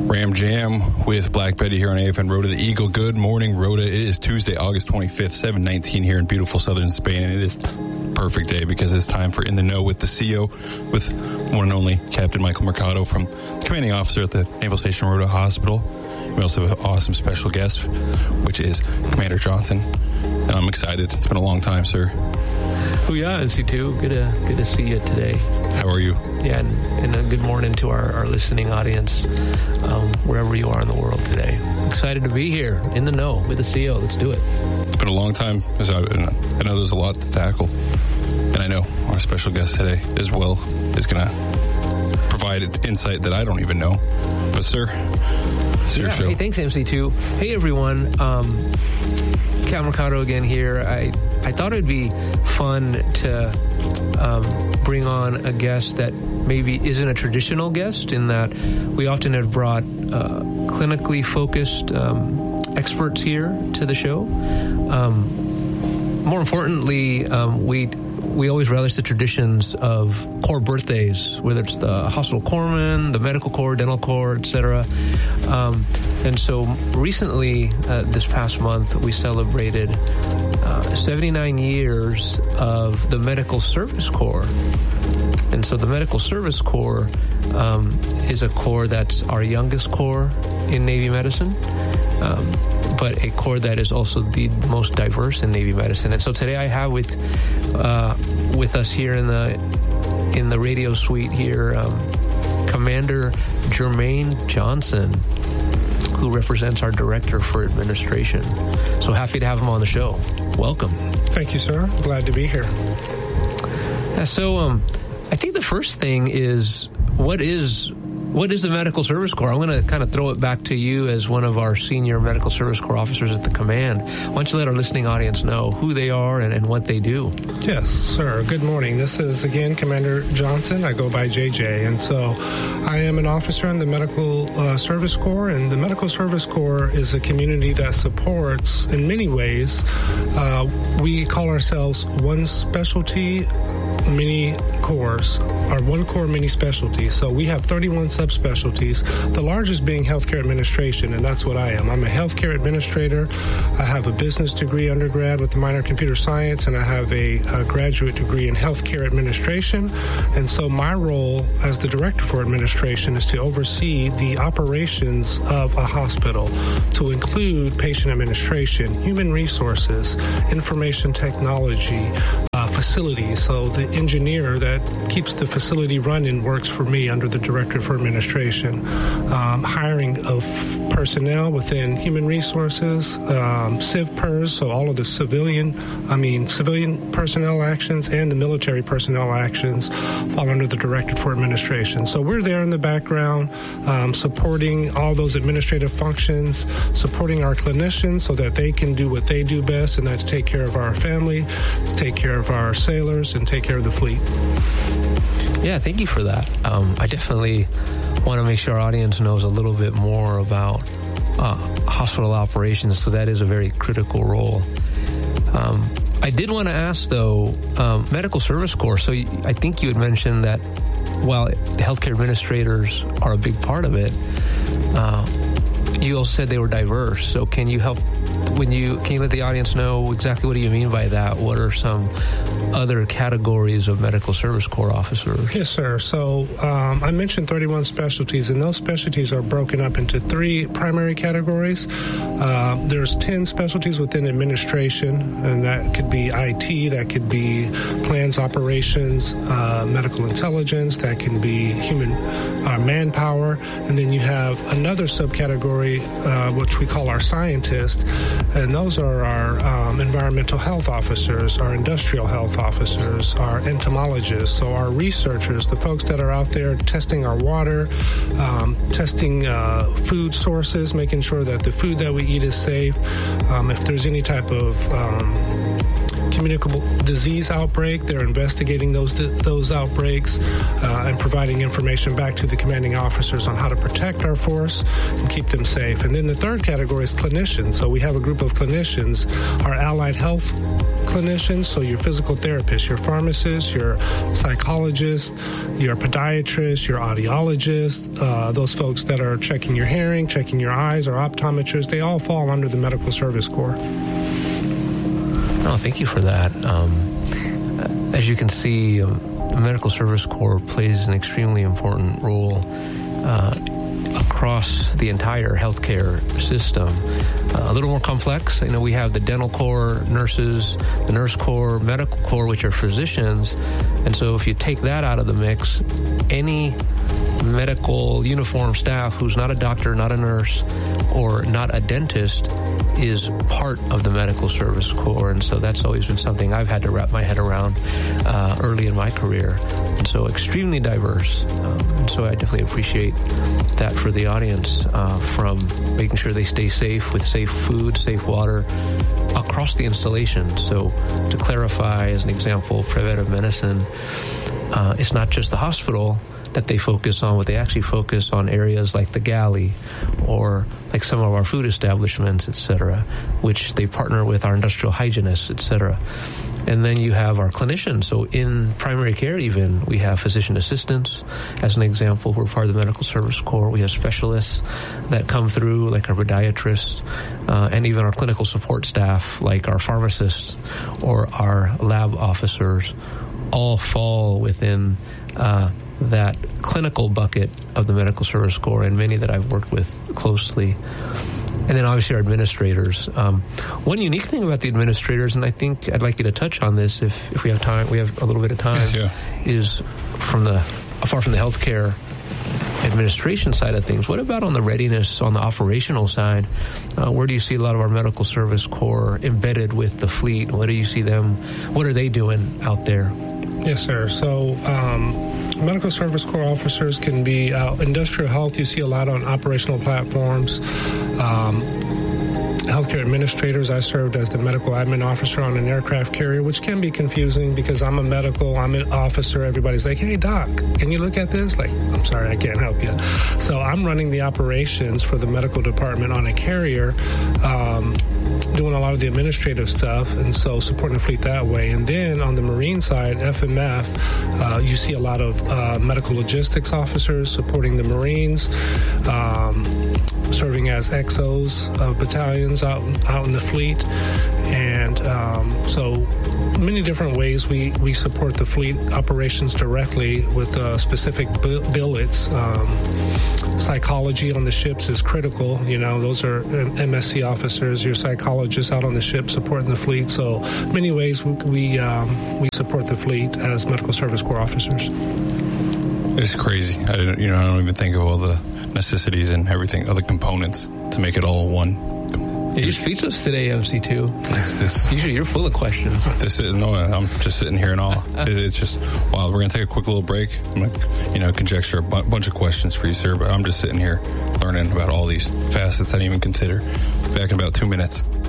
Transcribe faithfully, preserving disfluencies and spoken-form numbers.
Ram Jam with Black Betty here on A F N Rhoda, the Eagle. Good morning, Rhoda. It is Tuesday, August twenty-fifth, seven nineteen here in beautiful southern Spain, and it is a perfect day because it's time for In the Know with the C O, with one and only Captain Michael Mercado, from the commanding officer at the Naval Station Rhoda Hospital. We also have an awesome special guest, which is Commander Johnson, and I'm excited. It's been a long time, sir. Oh yeah, M C two. Good to good to see you today. How are you? Yeah, and, and a good morning to our, our listening audience, um, wherever you are in the world today. Excited to be here in the know with the C O. Let's do it. It's been a long time. I know there's a lot to tackle, and I know our special guest today as well is going to provide insight that I don't even know. But sir, it's your yeah, show. Hey, thanks, M C two. Hey everyone, um, Cal Mercado again here. I I thought it'd be fun to um, bring on a guest that maybe isn't a traditional guest, in that we often have brought uh, clinically focused um, experts here to the show. Um, more importantly, um, we we always relish the traditions of Corps birthdays, whether it's the hospital corpsman, the medical corps, dental corps, et cetera. Um, and so recently, uh, this past month, we celebrated uh, seventy-nine years of the Medical Service Corps. And so the Medical Service Corps um, is a corps that's our youngest corps in Navy medicine, um, but a corps that is also the most diverse in Navy medicine. And so today I have with uh, with us here in the in the radio suite here, um, Commander Jermaine Johnson, who represents our Director for Administration. So happy to have him on the show. Welcome. Thank you, sir. Glad to be here. Yeah, so um, I think the first thing is, what is what is the Medical Service Corps? I'm going to kind of throw it back to you as one of our senior Medical Service Corps officers at the command. Why don't you let our listening audience know who they are and, and what they do? Yes, sir. Good morning. This is, again, Commander Johnson. I go by J J. And so I am an officer in the Medical uh, Service Corps, and the Medical Service Corps is a community that supports, in many ways, uh, we call ourselves one specialty, many corps, or one corps, many specialties. So we have thirty-one subspecialties, the largest being healthcare administration, and that's what I am. I'm a healthcare administrator. I have a business degree undergrad with a minor in computer science, and I have a, a graduate degree in healthcare administration. And so my role as the director for administration is to oversee the operations of a hospital, to include patient administration, human resources, information technology, uh, facilities. So the engineer that keeps the facility running works for me under the director for administration. Um, hiring of personnel within human resources, um, civ pers, so all of the civilian, I mean, civilian personnel actions and the military personnel actions fall under the director for administration. So we're there in the background, um, supporting all those administrative functions, supporting our clinicians so that they can do what they do best, and that's take care of our family, take care of our sailors, and take care of the fleet. Yeah, thank you for that. Um, I definitely want to make sure our audience knows a little bit more about uh, hospital operations, so that is a very critical role. Um, I did want to ask, though, um, Medical Service Corps, so you, I think you had mentioned that while the healthcare administrators are a big part of it, uh, you also said they were diverse. So can you help, when you, can you let the audience know exactly what do you mean by that? What are some other categories of Medical Service Corps officers? Yes, sir. So um, I mentioned thirty-one specialties, and those specialties are broken up into three primary categories. Uh, there's ten specialties within administration, and that could be I T, that could be plans, operations, uh, medical intelligence, that can be human uh, manpower, and then you have another subcategory, uh, which we call our scientists, and those are our um, environmental health officers, our industrial health officers, our entomologists, so our researchers, the folks that are out there testing our water, um, testing uh, food sources, making sure that the food that we eat is safe. Um, if there's any type of um, communicable disease outbreak, they're investigating those those outbreaks uh, and providing information back to the commanding officers on how to protect our force and keep them safe. And then the third category is clinicians. So we have a group of clinicians, our allied health clinicians, so your physical therapists, your pharmacists, your psychologists, your podiatrists, your audiologists, uh, those folks that are checking your hearing, checking your eyes, or optometrists, they all fall under the Medical Service Corps. No, thank you for that. Um, as you can see, um, the Medical Service Corps plays an extremely important role uh, across the entire healthcare system. Uh, a little more complex. I know we have the dental corps, nurses, the nurse corps, medical corps, which are physicians. And so if you take that out of the mix, any medical uniform staff who's not a doctor, not a nurse, or not a dentist is part of the Medical Service Corps. And so that's always been something I've had to wrap my head around uh, early in my career. And so extremely diverse. Um, and so I definitely appreciate that for the audience, uh, from making sure they stay safe with safe food, safe water across the installation. So to clarify, as an example, preventive medicine, uh, it's not just the hospital that they focus on, but they actually focus on areas like the galley or like some of our food establishments, et cetera, which they partner with our industrial hygienists, et cetera. And then you have our clinicians. So in primary care even, we have physician assistants, as an example, who are part of the Medical Service Corps. We have specialists that come through, like our podiatrists, uh, and even our clinical support staff, like our pharmacists or our lab officers, all fall within uh, that clinical bucket of the Medical Service Corps, and many that I've worked with closely. And then obviously our administrators. Um, one unique thing about the administrators, and I think I'd like you to touch on this if, if we have time, we have a little bit of time, yeah. is from the, apart from the healthcare administration side of things, what about on the readiness, on the operational side? Uh, where do you see a lot of our Medical Service Corps embedded with the fleet? What do you see them, what are they doing out there? Yes, sir. So um, Medical Service Corps officers can be uh, industrial health. You see a lot on operational platforms. Um, healthcare administrators. I served as the medical admin officer on an aircraft carrier, which can be confusing because I'm a medical, I'm an officer. Everybody's like, hey, doc, can you look at this? Like, I'm sorry, I can't help you. So I'm running the operations for the medical department on a carrier, um, doing a lot of the administrative stuff, and so supporting the fleet that way. And then on the Marine side, F M F, uh, you see a lot of uh, medical logistics officers supporting the Marines, um, serving as X Os of battalions out out in the fleet. And um, so many different ways we, we support the fleet operations directly with uh, specific billets. Um, psychology on the ships is critical. You know, those are M S C officers, your psychologists out on the ship supporting the fleet. So many ways we um, we support the fleet as Medical Service Corps officers. It's crazy. I didn't, you know, I don't even think of all the necessities and everything, other components to make it all one. Yeah, you're speechless today, M C two. It's, it's, Usually you're full of questions. Just, no, I'm just sitting here in awe. It, it's just, wow, we're going to take a quick little break. I'm going to, you know, conjecture a bu- bunch of questions for you, sir, but I'm just sitting here learning about all these facets I didn't even consider. Back in about two minutes.